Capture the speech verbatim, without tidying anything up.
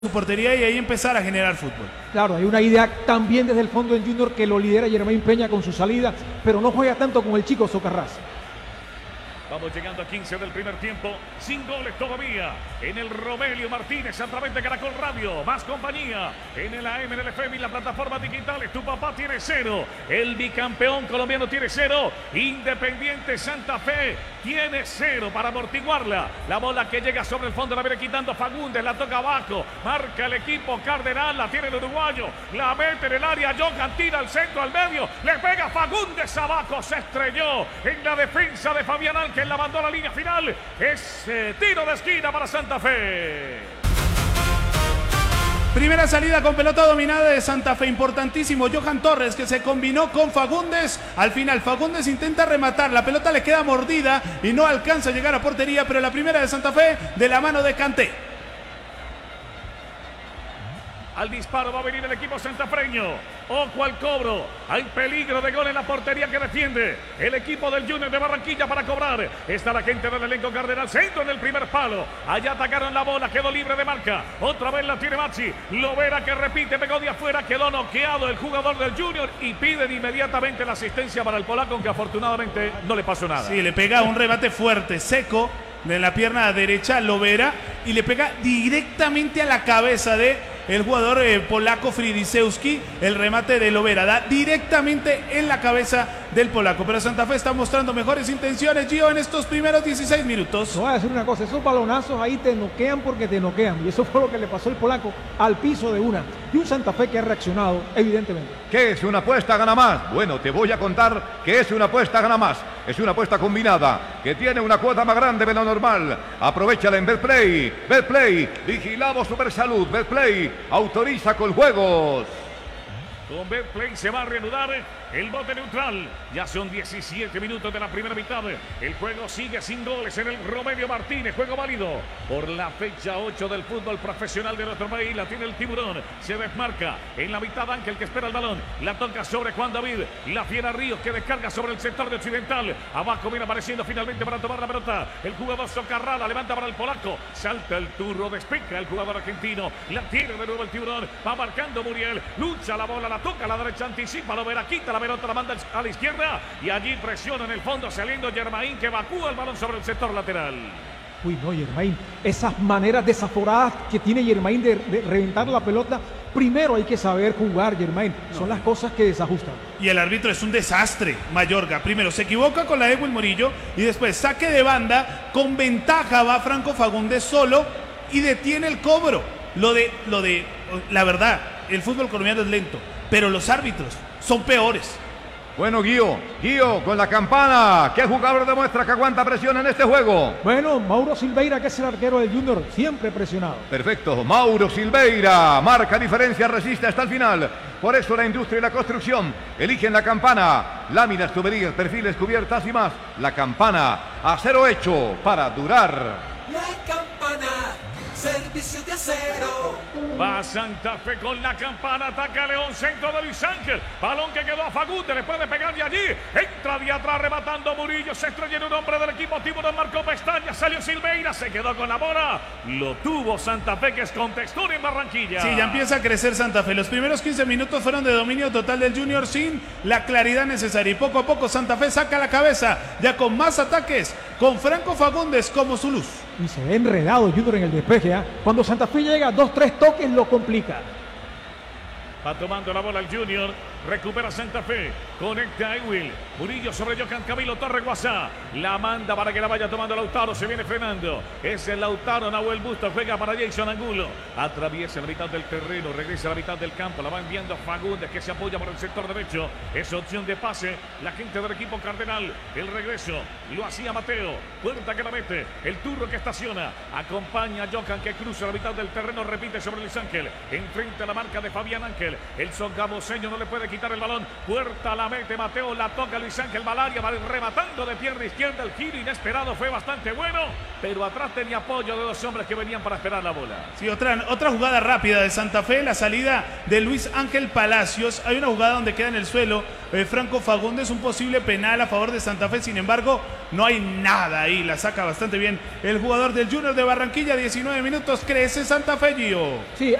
su portería y ahí empezar a generar fútbol. Claro, hay una idea también desde el fondo en Junior que lo lidera Jermaine Peña con su salida, pero no juega tanto como el chico Socarrás. Vamos llegando a quince del primer tiempo, sin goles todavía. En el Romelio Martínez a través de Caracol Radio, más compañía. En el A M, en el F M y las plataformas digitales. Tu papá tiene cero. El bicampeón colombiano tiene cero. Independiente Santa Fe tiene cero para amortiguarla. La bola que llega sobre el fondo la viene quitando Fagundes, la toca abajo. Marca el equipo Cardenal, la tiene el uruguayo. La mete en el área, Johan tira al centro, al medio. Le pega Fagundes abajo, se estrelló en la defensa de Fabián Ángel. La mandó a la línea final. Ese tiro de esquina para Santa Fe. Primera salida con pelota dominada de Santa Fe, importantísimo. Johan Torres que se combinó con Fagundes. Al final Fagundes intenta rematar, la pelota le queda mordida y no alcanza a llegar a portería, pero la primera de Santa Fe de la mano de Kanté. Al disparo va a venir el equipo santafreño. Ojo al cobro. Hay peligro de gol en la portería que defiende el equipo del Junior de Barranquilla para cobrar. Está la gente del elenco Cardenal. Centro en el primer palo. Allá atacaron la bola. Quedó libre de marca. Otra vez la tiene Maxi. Lovera que repite. Pegó de afuera. Quedó noqueado el jugador del Junior. Y piden inmediatamente la asistencia para el polaco, aunque afortunadamente no le pasó nada. Sí, le pega un rebate fuerte, seco, de la pierna derecha a Lovera. Y le pega directamente a la cabeza de el jugador eh, polaco Fridisewski. El remate de Lovera da directamente en la cabeza del polaco. Pero Santa Fe está mostrando mejores intenciones, Gio, en estos primeros dieciséis minutos. Te voy a decir una cosa, esos balonazos ahí te noquean porque te noquean. Y eso fue lo que le pasó al polaco al piso de una. Y un Santa Fe que ha reaccionado, evidentemente. ¿Qué es una apuesta gana más? Bueno, te voy a contar que es una apuesta gana más. Es una apuesta combinada que tiene una cuota más grande de lo normal. Aprovechala en Betplay. Betplay, vigilamos Supersalud. Betplay autoriza con juegos. Con Betplay se va a reanudar el bote neutral. Ya son diecisiete minutos de la primera mitad. El juego sigue sin goles en el Romelio Martínez. Juego válido por la fecha ocho del fútbol profesional de nuestro país. La tiene el Tiburón. Se desmarca en la mitad Ángel que espera el balón. La toca sobre Juan David. La Fiera Ríos que descarga sobre el sector de Occidental. Abajo viene apareciendo finalmente para tomar la pelota. El jugador Socarrás la levanta para el polaco. Salta el turro, despeja el jugador argentino. La tiene de nuevo el Tiburón. Va marcando Muriel. Lucha la bola, la toca a la derecha, anticipa, lo verá, quita la pelota, la manda a la izquierda y allí presiona en el fondo saliendo Jermaine que evacúa el balón sobre el sector lateral. Uy, no, Jermaine, esas maneras desaforadas que tiene Jermaine de, de reventar la pelota, primero hay que saber jugar, Jermaine, son no. las cosas que desajustan. Y el árbitro es un desastre, Mayorga. Primero se equivoca con la de Edwin Murillo y después saque de banda, con ventaja va Franco Fagundes solo y detiene el cobro. Lo de, lo de, la verdad, el fútbol colombiano es lento, pero los árbitros son peores. Bueno, Guío, Guío, con la campana. ¿Qué jugador demuestra que aguanta presión en este juego? Bueno, Mauro Silveira, que es el arquero del Junior, siempre presionado. Perfecto, Mauro Silveira. Marca diferencia, resiste hasta el final. Por eso la industria y la construcción eligen la campana. Láminas, tuberías, perfiles, cubiertas y más. La campana, acero hecho para durar. La campana. Servicio de acero. Va Santa Fe con la campana. Ataca León, centro de Luis Ángel. Balón que quedó a Fagundes. Le puede pegar de allí. Entra de atrás rematando Murillo. Se estrella en un hombre del equipo Tiburón. Marcó pestaña. Salió Silveira. Se quedó con la bola. Lo tuvo Santa Fe, que es con textura en Barranquilla. Sí, ya empieza a crecer Santa Fe. Los primeros quince minutos fueron de dominio total del Junior sin la claridad necesaria. Y poco a poco Santa Fe saca la cabeza. Ya con más ataques. Con Franco Fagundes como su luz. Y se ve enredado Junior en el despeje. ¿eh? Cuando Santa Fe llega, dos, tres toques lo complica. Va tomando la bola el Junior. Recupera Santa Fe. Conecta a Ewil. Murillo sobre Johan Camilo Torre Guasá. La manda para que la vaya tomando Lautaro. Se viene frenando. Es el Lautaro. Nahuel Busto juega para Jason Angulo. Atraviesa la mitad del terreno. Regresa a la mitad del campo. La va enviando a Fagundes que se apoya por el sector derecho. Es opción de pase. La gente del equipo Cardenal. El regreso lo hacía Mateo. Puerta que la mete. El turro que estaciona. Acompaña a Johan que cruza la mitad del terreno. Repite sobre Luis Ángel. Enfrenta la marca de Fabián Ángel. El songamoseño no le puede quitar el balón. Puerta la mete Mateo, la toca Luis Ángel Valaria, va rematando de pierna izquierda. El giro inesperado fue bastante bueno, pero atrás tenía apoyo de dos hombres que venían para esperar la bola. Sí, otra, otra jugada rápida de Santa Fe, la salida de Luis Ángel Palacios. Hay una jugada donde queda en el suelo eh, Franco Fagundes, un posible penal a favor de Santa Fe. Sin embargo, no hay nada ahí. La saca bastante bien el jugador del Junior de Barranquilla. diecinueve minutos, crece Santa Fe, Gio. Sí,